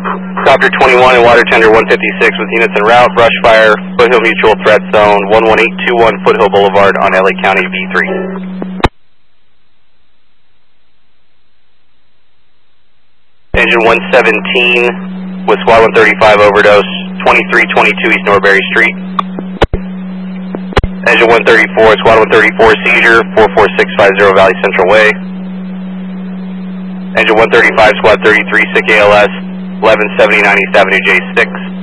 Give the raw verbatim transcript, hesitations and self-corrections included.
Copter twenty-one and water tender one fifty-six with units en route, brush fire, Foothill Mutual Threat Zone, one one eight two one Foothill Boulevard on L A County V three. Engine one seventeen with Squad one thirty-five overdose, twenty-three twenty-two East Norbury Street. Engine one thirty-four, Squad one thirty-four seizure, four four six five zero Valley Central Way. Engine one thirty-five, Squad thirty-three, sick A L S, eleven seventy-nine East Avenue J six.